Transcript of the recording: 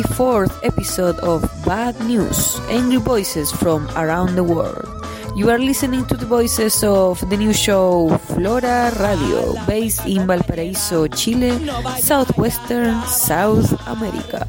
fourth episode of Bad News, Angry Voices from Around the World. You are listening to the voices of the new show Flora Radio, based in Valparaíso, Chile, southwestern South America.